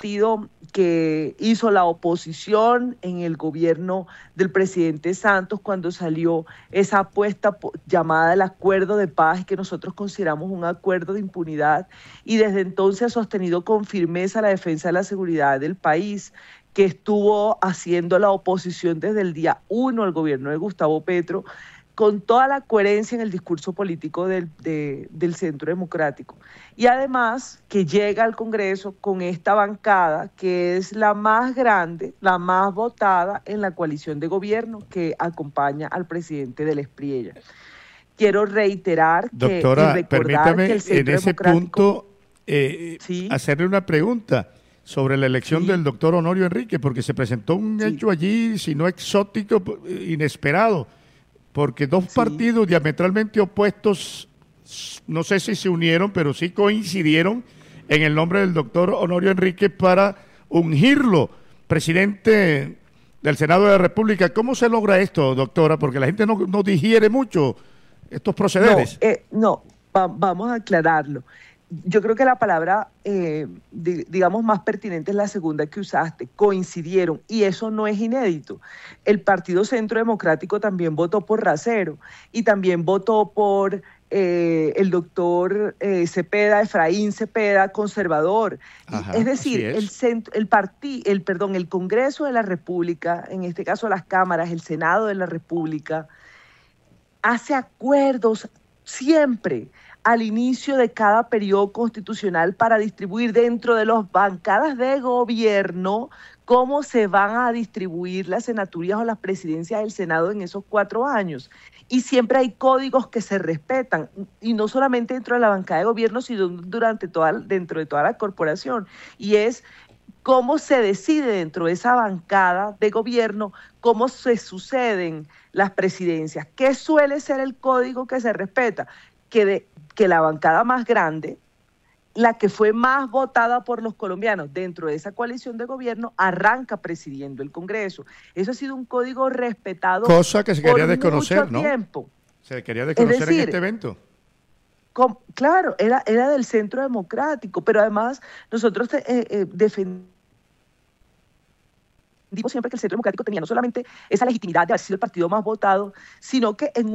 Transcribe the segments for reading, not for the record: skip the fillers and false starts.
partido que hizo la oposición en el gobierno del presidente Santos cuando salió esa apuesta llamada el acuerdo de paz, que nosotros consideramos un acuerdo de impunidad, y desde entonces ha sostenido con firmeza la defensa de la seguridad del país, que estuvo haciendo la oposición desde el día 1 al gobierno de Gustavo Petro, con toda la coherencia en el discurso político del Centro Democrático. Y además que llega al Congreso con esta bancada que es la más grande, la más votada en la coalición de gobierno que acompaña al presidente del Espriella. Quiero reiterar Doctora, y recordar permítame que el Centro en ese Democrático, punto ¿sí? hacerle una pregunta sobre la elección Sí. del doctor Honorio Enrique, porque se presentó un Sí. hecho allí, si no exótico, inesperado, porque dos Sí. partidos diametralmente opuestos, no sé si se unieron, pero sí coincidieron en el nombre del doctor Honorio Enrique para ungirlo presidente del Senado de la República. ¿Cómo se logra esto, doctora? Porque la gente no digiere mucho estos procederes. Vamos a aclararlo. Yo creo que la palabra, digamos, más pertinente es la segunda que usaste, coincidieron, y eso no es inédito. El Partido Centro Democrático también votó por Racero y también votó por el doctor Cepeda, Efraín Cepeda, conservador. Ajá, Es decir, el Congreso de la República, en este caso las cámaras, el Senado de la República, hace acuerdos siempre al inicio de cada periodo constitucional para distribuir dentro de las bancadas de gobierno cómo se van a distribuir las senaturías o las presidencias del Senado en esos 4 años. Y siempre hay códigos que se respetan, y no solamente dentro de la bancada de gobierno, sino dentro de toda la corporación. Y es cómo se decide dentro de esa bancada de gobierno, cómo se suceden las presidencias. ¿Qué suele ser el código que se respeta? Que la bancada más grande, la que fue más votada por los colombianos dentro de esa coalición de gobierno, arranca presidiendo el Congreso. Eso ha sido un código respetado cosa que se quería desconocer, mucho tiempo. Se quería desconocer Es decir, en este evento. Claro, era del Centro Democrático, pero además nosotros defendimos siempre que el Centro Democrático tenía no solamente esa legitimidad de haber sido el partido más votado, sino que en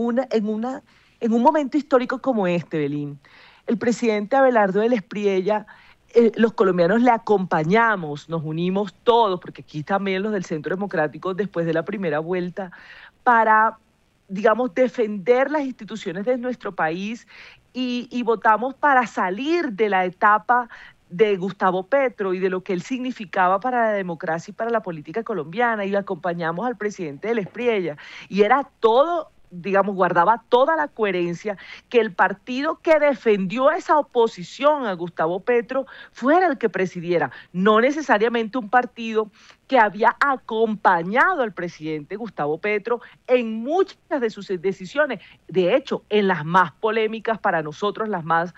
un momento histórico como este, Belín, el presidente Abelardo del Espriella, los colombianos le acompañamos, nos unimos todos, porque aquí también los del Centro Democrático, después de la primera vuelta, para, digamos, defender las instituciones de nuestro país, y votamos para salir de la etapa de Gustavo Petro y de lo que él significaba para la democracia y para la política colombiana, y acompañamos al presidente del Espriella, y era todo, digamos, guardaba toda la coherencia que el partido que defendió esa oposición a Gustavo Petro fuera el que presidiera, no necesariamente un partido que había acompañado al presidente Gustavo Petro en muchas de sus decisiones, de hecho, en las más polémicas para nosotros, las más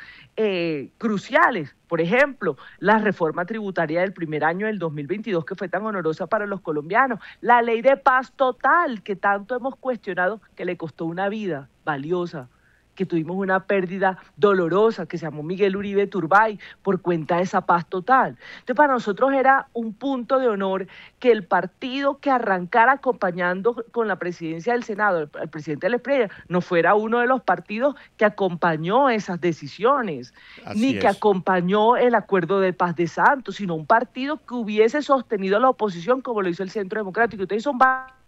cruciales. Por ejemplo, la reforma tributaria del primer año del 2022, que fue tan honorosa para los colombianos, la ley de paz total, que tanto hemos cuestionado, que le costó una vida valiosa, que tuvimos una pérdida dolorosa, que se llamó Miguel Uribe Turbay, por cuenta de esa paz total. Entonces, para nosotros era un punto de honor que el partido que arrancara acompañando con la presidencia del Senado, el presidente del Espriella, no fuera uno de los partidos que acompañó esas decisiones, ni que acompañó el acuerdo de paz de Santos, sino un partido que hubiese sostenido a la oposición como lo hizo el Centro Democrático. Ustedes son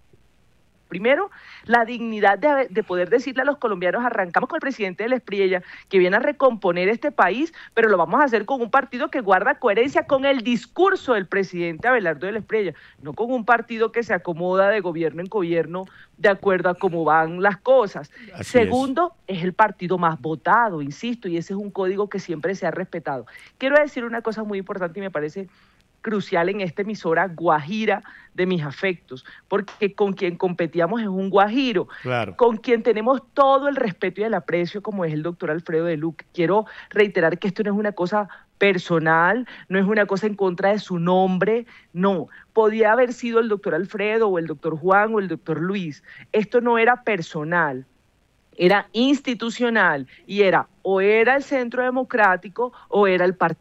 primero, la dignidad de poder decirle a los colombianos: arrancamos con el presidente del Espriella, que viene a recomponer este país, pero lo vamos a hacer con un partido que guarda coherencia con el discurso del presidente Abelardo del Espriella, no con un partido que se acomoda de gobierno en gobierno de acuerdo a cómo van las cosas. Segundo, es el partido más votado, insisto, y ese es un código que siempre se ha respetado. Quiero decir una cosa muy importante y me parece crucial en esta emisora guajira de mis afectos, porque con quien competíamos es un guajiro, claro, con quien tenemos todo el respeto y el aprecio, como es el doctor Alfredo de Luque. Quiero reiterar que esto no es una cosa personal, no es una cosa en contra de su nombre, no. Podía haber sido el doctor Alfredo o el doctor Juan o el doctor Luis. Esto no era personal, era institucional, y era o era el Centro Democrático o era el partido